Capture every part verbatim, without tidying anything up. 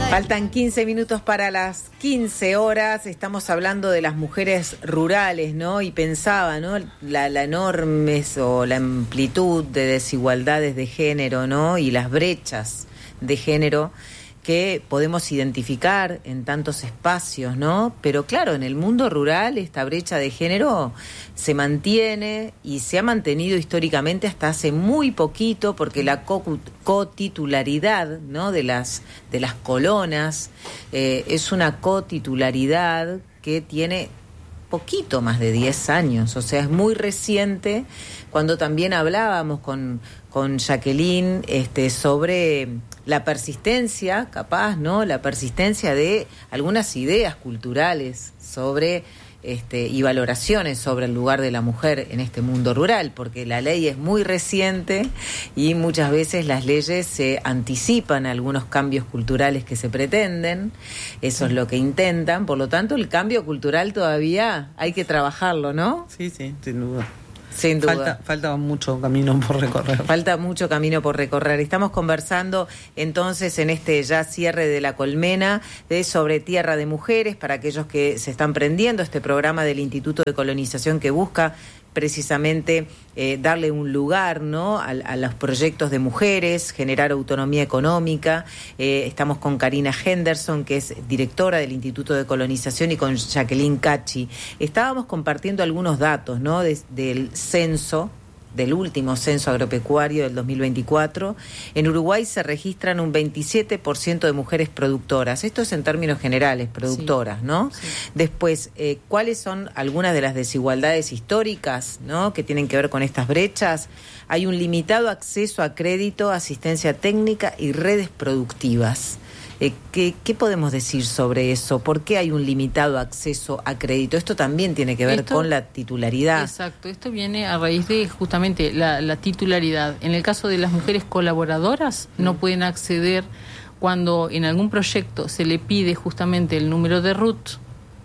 Faltan quince minutos para las quince horas. Estamos hablando de las mujeres rurales, ¿no? Y pensaba, ¿no? La, la enorme o la amplitud de desigualdades de género, ¿no? Y las brechas de género que podemos identificar en tantos espacios, ¿no? Pero claro, en el mundo rural esta brecha de género se mantiene y se ha mantenido históricamente hasta hace muy poquito, porque la co- cotitularidad, ¿no? de las de las colonas eh, es una cotitularidad que tiene poquito más de diez años, o sea, es muy reciente. Cuando también hablábamos con, con Jacqueline este, sobre la persistencia, capaz, ¿no? La persistencia de algunas ideas culturales sobre este, y valoraciones sobre el lugar de la mujer en este mundo rural, porque la ley es muy reciente y muchas veces las leyes se anticipan a algunos cambios culturales que se pretenden. Eso es lo que intentan. Por lo tanto, el cambio cultural todavía hay que trabajarlo, ¿no? Sí, sí, sin duda. Sin duda. Falta, falta mucho camino por recorrer. Falta mucho camino por recorrer. Estamos conversando entonces en este ya cierre de La Colmena de sobre Tierra de Mujeres, para aquellos que se están prendiendo, este programa del Instituto de Colonización que busca precisamente eh, darle un lugar, ¿no? a, a los proyectos de mujeres, generar autonomía económica. Eh, estamos con Karina Henderson, que es directora del Instituto de Colonización, y con Jacqueline Cachi. Estábamos compartiendo algunos datos, ¿no? de, del censo, del último censo agropecuario del dos mil veinticuatro. En Uruguay se registran un veintisiete por ciento de mujeres productoras. Esto es en términos generales, productoras, sí, ¿no? Sí. Después, eh, ¿cuáles son algunas de las desigualdades históricas, ¿no? que tienen que ver con estas brechas? Hay un limitado acceso a crédito, asistencia técnica y redes productivas. Eh, ¿qué, ¿Qué podemos decir sobre eso? ¿Por qué hay un limitado acceso a crédito? Esto también tiene que ver esto, con la titularidad. Exacto, esto viene a raíz de justamente la, la titularidad. En el caso de las mujeres colaboradoras, mm. no pueden acceder cuando en algún proyecto se le pide justamente el número de R U T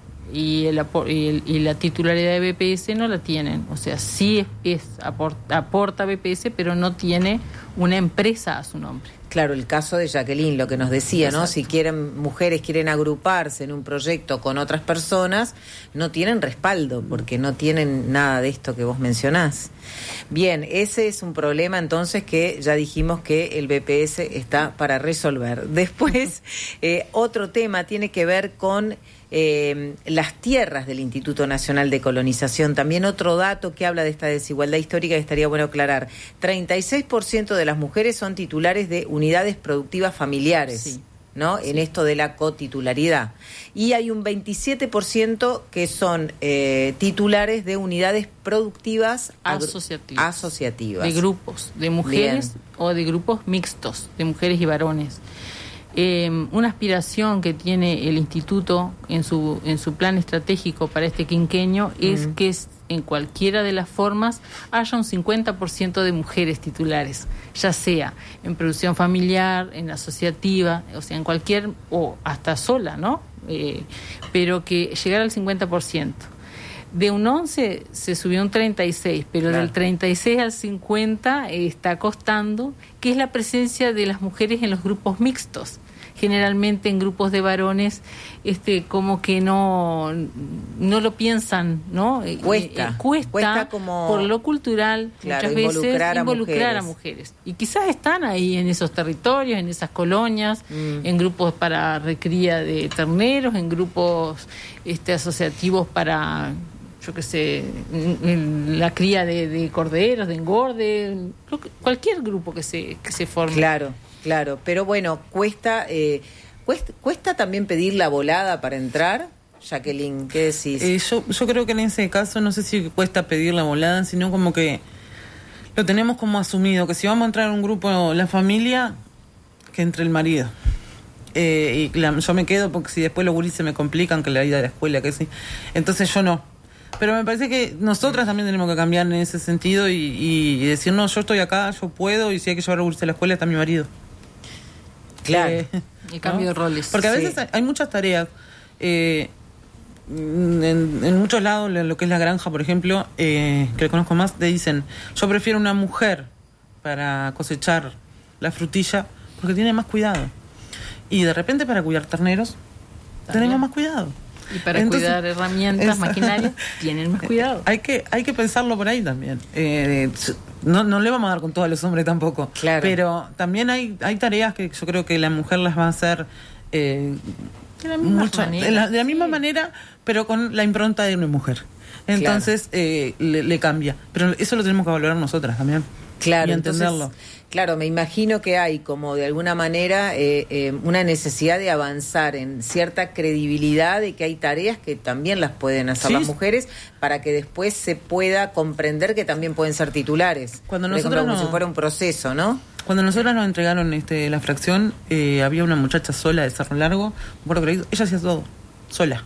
y, el, y, el, y la titularidad de B P S, no la tienen. O sea, sí es, es aporta, aporta B P S, pero no tiene una empresa a su nombre. Claro, el caso de Jacqueline, lo que nos decía, exacto, ¿no? Si quieren, mujeres quieren agruparse en un proyecto con otras personas, no tienen respaldo, porque no tienen nada de esto que vos mencionás. Bien, ese es un problema entonces que ya dijimos que el B P S está para resolver. Después, eh, otro tema tiene que ver con Eh, las tierras del Instituto Nacional de Colonización. También otro dato que habla de esta desigualdad histórica que estaría bueno aclarar. treinta y seis por ciento de las mujeres son titulares de unidades productivas familiares, sí, ¿no? Sí. En esto de la cotitularidad. Y hay un veintisiete por ciento que son eh, titulares de unidades productivas asociativas. asociativas. De grupos, de mujeres. Bien. O de grupos mixtos, de mujeres y varones. Eh, una aspiración que tiene el instituto en su en su plan estratégico para este quinquenio mm. es que en cualquiera de las formas haya un cincuenta por ciento de mujeres titulares, ya sea en producción familiar, en asociativa, o sea, en cualquier, o hasta sola, ¿no? Eh, pero que llegara al cincuenta por ciento. De un once se subió un treinta y seis, pero claro, del treinta y seis al cincuenta eh, está costando, que es la presencia de las mujeres en los grupos mixtos. Generalmente en grupos de varones, este, como que no, no lo piensan, ¿no? Cuesta, eh, cuesta, cuesta como, por lo cultural, claro, muchas veces involucrar, a, involucrar mujeres. a mujeres. Y quizás están ahí en esos territorios, en esas colonias, mm. en grupos para recría de terneros, en grupos este, asociativos para, yo qué sé, la cría de, de corderos, de engorde, cualquier grupo que se, que se forme. Claro. Claro, pero bueno, cuesta, eh, cuesta cuesta también pedir la volada para entrar. Jacqueline, ¿qué decís? Eh, yo, yo creo que en ese caso no sé si cuesta pedir la volada, sino como que lo tenemos como asumido, que si vamos a entrar a un grupo, la familia, que entre el marido. Eh, y la, yo me quedo porque si después los guris se me complican, que la ida de la escuela, que sí. Entonces yo no. Pero me parece que nosotras también tenemos que cambiar en ese sentido y, y, y decir, no, yo estoy acá, yo puedo, y si hay que llevar a guris a la escuela, está mi marido. Claro. Eh, el cambio, ¿no?, de roles. Porque a veces sí, hay muchas tareas. Eh, en, en muchos lados, en lo que es la granja, por ejemplo, eh, que le conozco más, te dicen, yo prefiero una mujer para cosechar la frutilla porque tiene más cuidado. Y de repente para cuidar terneros ¿también? Tenemos más cuidado. Y para Entonces, cuidar herramientas, esa, maquinarias, tienen más cuidado. Hay que hay que pensarlo por ahí también. Eh, no, no le vamos a dar con todos los hombres tampoco. Claro. Pero también hay, hay tareas que yo creo que la mujer las va a hacer... Eh, de la misma mucho, manera, de la, de la misma sí. manera, pero con la impronta de una mujer. Entonces claro. eh, le, le cambia. Pero eso lo tenemos que valorar nosotras también. Claro, y entenderlo. Entonces, claro, me imagino que hay como de alguna manera eh, eh, una necesidad de avanzar en cierta credibilidad de que hay tareas que también las pueden hacer sí. las mujeres para que después se pueda comprender que también pueden ser titulares. Cuando Por nosotros ejemplo, no, como si fuera un proceso, ¿no? Cuando nosotros nos entregaron este, la fracción, eh, había una muchacha sola de Cerro Largo, por ella hacía todo, sola.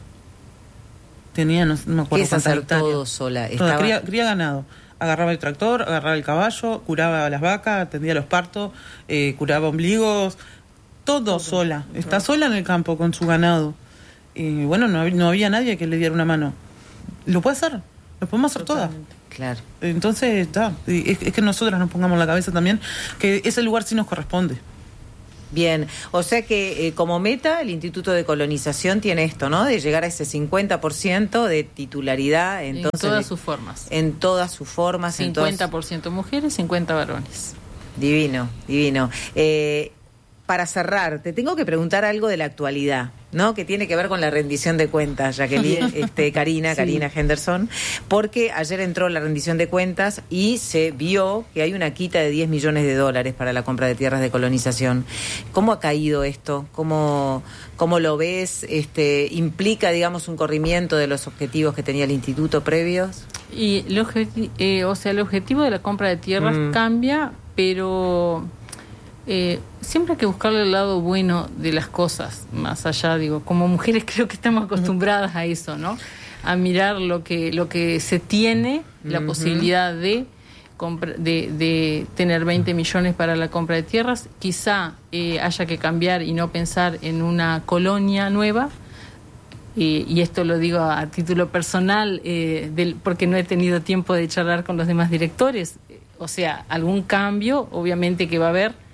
Tenía, no, no me acuerdo ¿Qué es hacer hectáreas. todo sola? Toda, Estaba... cría, cría ganado. Agarraba el tractor, agarraba el caballo, curaba a las vacas, atendía los partos, eh, curaba ombligos, todo, todo sola. Está sola en el campo con su ganado. Y bueno, no, no había nadie que le diera una mano. Lo puede hacer, lo podemos hacer todas. Claro. Entonces, está. Es, es que nosotras nos pongamos en la cabeza también que ese lugar sí nos corresponde. Bien, o sea que eh, como meta el Instituto de Colonización tiene esto, ¿no? De llegar a ese cincuenta por ciento de titularidad. Entonces, en todas de, sus formas. En todas sus formas. cincuenta por ciento todas... mujeres, cincuenta varones. Divino, divino. Eh, para cerrar, te tengo que preguntar algo de la actualidad, ¿no? Que tiene que ver con la rendición de cuentas, Jacqueline, este, Karina, sí. Karina Henderson, porque ayer entró la rendición de cuentas y se vio que hay una quita de diez millones de dólares para la compra de tierras de colonización. ¿Cómo ha caído esto? ¿Cómo, cómo lo ves? Este, ¿Implica, digamos, un corrimiento de los objetivos que tenía el instituto previos? Y el objeti- eh, o sea, el objetivo de la compra de tierras mm. cambia, pero... Eh, siempre hay que buscarle el lado bueno de las cosas, más allá, digo, como mujeres creo que estamos acostumbradas a eso, ¿no? A mirar lo que lo que se tiene, la uh-huh. posibilidad de, compra, de de tener veinte millones para la compra de tierras, quizá eh, haya que cambiar y no pensar en una colonia nueva, eh, y esto lo digo a, a título personal, eh, del, porque no he tenido tiempo de charlar con los demás directores, o sea, algún cambio, obviamente que va a haber,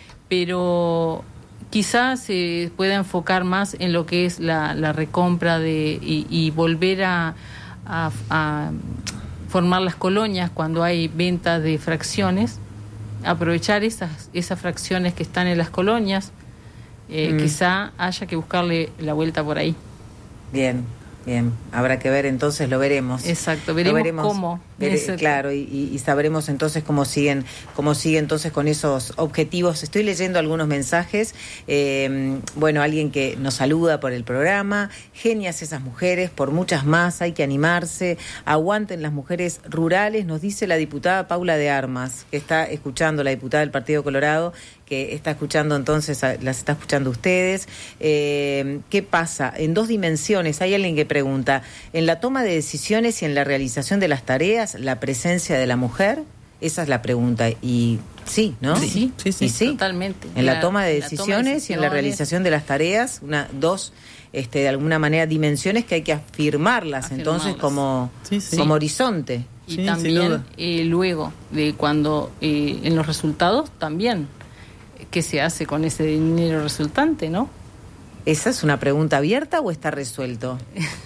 pero quizás se pueda enfocar más en lo que es la, la recompra de y, y volver a, a, a formar las colonias cuando hay ventas de fracciones, aprovechar esas esas fracciones que están en las colonias, eh, mm. quizá haya que buscarle la vuelta por ahí. Bien. Bien, habrá que ver, entonces lo veremos. Exacto, veremos, veremos cómo. Vere, claro, y, y sabremos entonces cómo siguen, cómo sigue entonces con esos objetivos. Estoy leyendo algunos mensajes. Eh, bueno, alguien que nos saluda por el programa. Genias esas mujeres, por muchas más, hay que animarse. Aguanten las mujeres rurales, nos dice la diputada Paula de Armas, que está escuchando, la diputada del Partido Colorado, que está escuchando entonces, las está escuchando ustedes. Eh, ¿Qué pasa? En dos dimensiones, hay alguien que pregunta, en la toma de decisiones y en la realización de las tareas, la presencia de la mujer, esa es la pregunta, y sí, ¿no? Sí, sí, sí, y sí. Totalmente. En la, la, toma de decisiones, toma de decisiones y en la realización de las tareas, una, dos, este, de alguna manera, dimensiones que hay que afirmarlas, afirmarlas. entonces como, sí, sí. como horizonte. Y sí, también eh, luego de cuando eh, en los resultados también, ¿qué se hace con ese dinero resultante, no? ¿Esa es una pregunta abierta o está resuelto?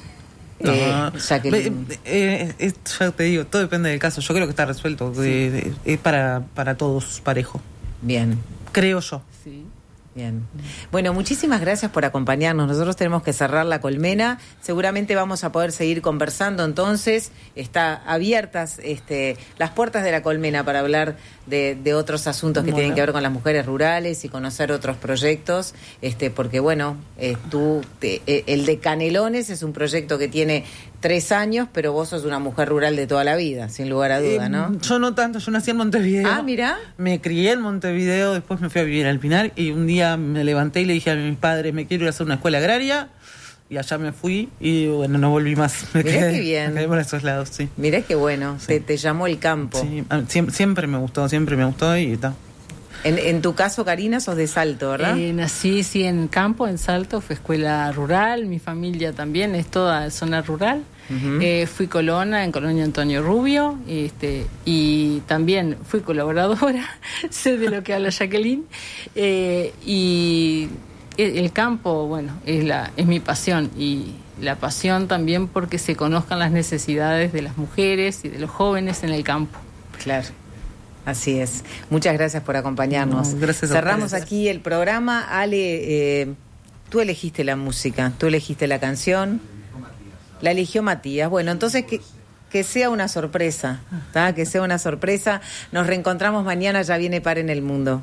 eh, Jacqueline. Eh, eh, ya te digo, todo depende del caso. Yo creo que está resuelto. Sí. Es de, de, para, para todos parejo. Bien. Creo yo. Sí. Bien. Bueno, muchísimas gracias por acompañarnos. Nosotros tenemos que cerrar la colmena. Seguramente vamos a poder seguir conversando. Entonces, está abiertas este, las puertas de la colmena para hablar de, de otros asuntos que bueno. tienen que ver con las mujeres rurales y conocer otros proyectos. Este, porque bueno, eh, tú, te, eh, el de Canelones es un proyecto que tiene tres años, pero vos sos una mujer rural de toda la vida, sin lugar a duda, ¿no? Eh, yo no tanto, yo nací en Montevideo. Ah, mira. Me crié en Montevideo, después me fui a vivir al Pinar y un día me levanté y le dije a mis padres, me quiero ir a hacer una escuela agraria, y allá me fui y bueno, no volví más. Me Mirá quedé, qué bien. Me quedé por esos lados, sí. Mirá qué bueno, sí. te, te llamó el campo. Sí, siempre, siempre me gustó, siempre me gustó y está. En, en tu caso, Karina, sos de Salto, ¿verdad? Eh, nací, sí, en campo, en Salto, fue escuela rural, mi familia también es toda zona rural. Uh-huh. Eh, fui colona en Colonia Antonio Rubio, este, y también fui colaboradora, sé de lo que habla Jacqueline, eh, y el, el campo, bueno, es, la, es mi pasión, y la pasión también porque se conozcan las necesidades de las mujeres y de los jóvenes en el campo. Claro. Así es. Muchas gracias por acompañarnos. No, gracias a Cerramos ustedes. aquí el programa. Ale, eh, tú elegiste la música, tú elegiste la canción. La eligió Matías. Bueno, entonces que, que sea una sorpresa, ¿tá? Que sea una sorpresa. Nos reencontramos mañana, ya viene Par en el Mundo.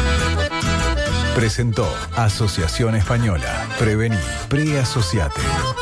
Presentó Asociación Española. Prevení, preasociate.